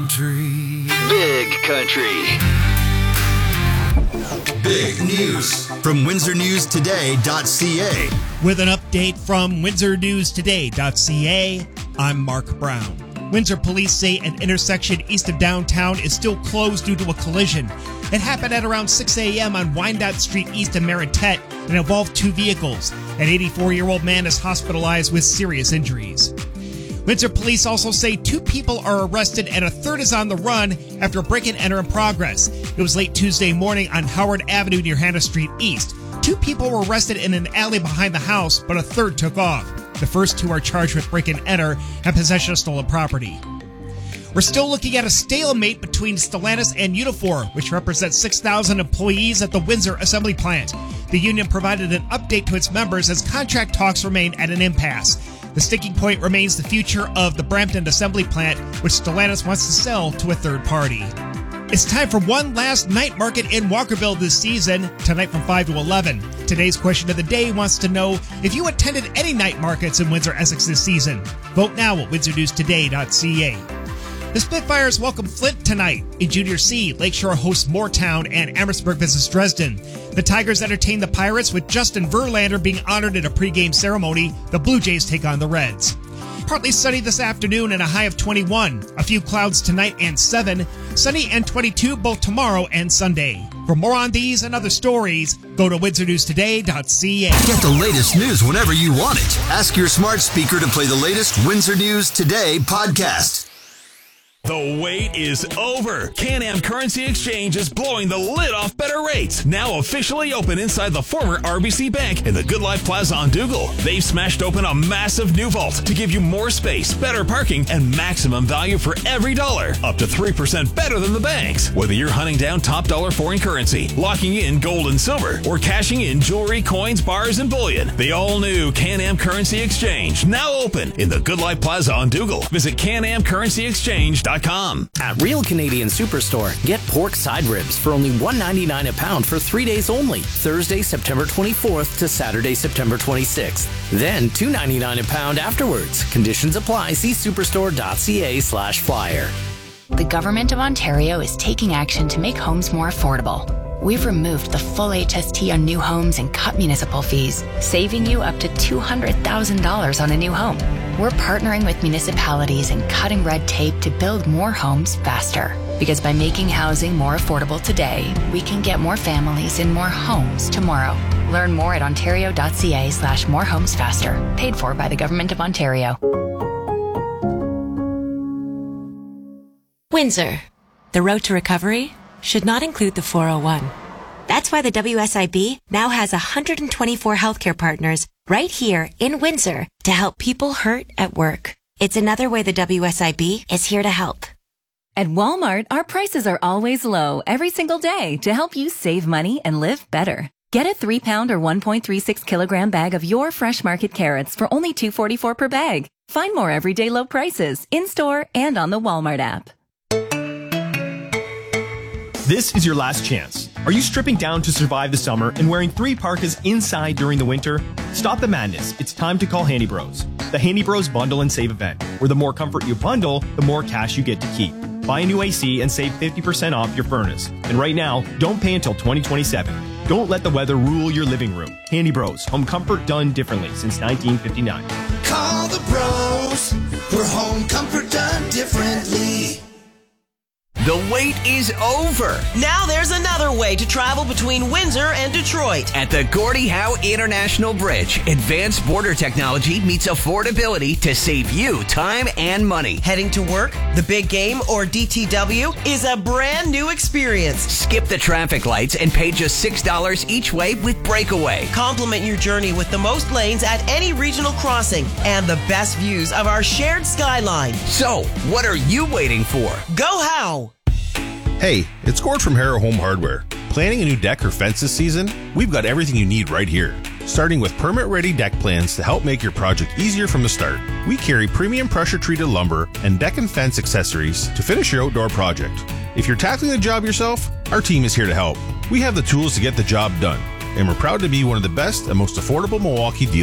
country. Big country. Big news from WindsorNewsToday.ca. With an update from WindsorNewsToday.ca, I'm Mark Brown. Windsor police say an intersection east of downtown is still closed due to a collision. It happened at around 6 a.m. on Wyandotte Street east of Meritet and involved two vehicles. An 84-year-old man is hospitalized with serious injuries. Windsor police also say two people are arrested and a third is on the run after a break-and-enter in progress. It was late Tuesday morning on Howard Avenue near Hannah Street East. Two people were arrested in an alley behind the house, but a third took off. The first two are charged with break-and-enter and possession of stolen property. We're still looking at a stalemate between Stellantis and Unifor, which represents 6,000 employees at the Windsor Assembly Plant. The union provided an update to its members as contract talks remain at an impasse. The sticking point remains the future of the Brampton Assembly Plant, which Stellantis wants to sell to a third party. It's time for one last night market in Walkerville this season, tonight from 5 to 11. Today's question of the day wants to know if you attended any night markets in Windsor, Essex this season. Vote now at WindsorNewsToday.ca. The Spitfires welcome Flint tonight. In Junior C, Lakeshore hosts Moortown and Amherstburg visits Dresden. The Tigers entertain the Pirates with Justin Verlander being honored in a pregame ceremony. The Blue Jays take on the Reds. Partly sunny this afternoon and a high of 21. A few clouds tonight and 7. Sunny and 22 both tomorrow and Sunday. For more on these and other stories, go to WindsorNewsToday.ca. Get the latest news whenever you want it. Ask your smart speaker to play the latest Windsor News Today podcast. The wait is over. Can-Am Currency Exchange is blowing the lid off better rates. Now officially open inside the former RBC Bank in the Good Life Plaza on Dougal. They've smashed open a massive new vault to give you more space, better parking, and maximum value for every dollar. Up to 3% better than the banks. Whether you're hunting down top dollar foreign currency, locking in gold and silver, or cashing in jewelry, coins, bars, and bullion, the all-new Can-Am Currency Exchange now open in the Good Life Plaza on Dougal. Visit CanAmCurrencyExchange.com. At Real Canadian Superstore, get pork side ribs for only $1.99 a pound for 3 days only, Thursday, September 24th to Saturday, September 26th. Then $2.99 a pound afterwards. Conditions apply. See superstore.ca/flyer. The Government of Ontario is taking action to make homes more affordable. We've removed the full HST on new homes and cut municipal fees, saving you up to $200,000 on a new home. We're partnering with municipalities and cutting red tape to build more homes faster. Because by making housing more affordable today, we can get more families in more homes tomorrow. Learn more at ontario.ca/morehomesfaster. Paid for by the Government of Ontario. Windsor. The road to recovery should not include the 401. That's why the WSIB now has 124 healthcare partners right here in Windsor to help people hurt at work. It's another way the WSIB is here to help. At Walmart, our prices are always low every single day to help you save money and live better. Get a 3-pound or 1.36 kilogram bag of your fresh market carrots for only $2.44 per bag. Find more everyday low prices in-store and on the Walmart app. This is your last chance. Are you stripping down to survive the summer and wearing 3 parkas inside during the winter? Stop the madness. It's time to call Handy Bros. The Handy Bros Bundle and Save event, where the more comfort you bundle, the more cash you get to keep. Buy a new AC and save 50% off your furnace. And right now, don't pay until 2027. Don't let the weather rule your living room. Handy Bros. Home comfort done differently since 1959. Call the bros for home comfort done differently. The wait is over. Now there's another way to travel between Windsor and Detroit. At the Gordie Howe International Bridge, advanced border technology meets affordability to save you time and money. Heading to work, the big game, or DTW is a brand new experience. Skip the traffic lights and pay just $6 each way with Breakaway. Complement your journey with the most lanes at any regional crossing and the best views of our shared skyline. So, what are you waiting for? Go Howe! Hey, it's Gord from Harrow Home Hardware. Planning a new deck or fence this season? We've got everything you need right here. Starting with permit-ready deck plans to help make your project easier from the start. We carry premium pressure-treated lumber and deck and fence accessories to finish your outdoor project. If you're tackling the job yourself, our team is here to help. We have the tools to get the job done, and we're proud to be one of the best and most affordable Milwaukee dealers.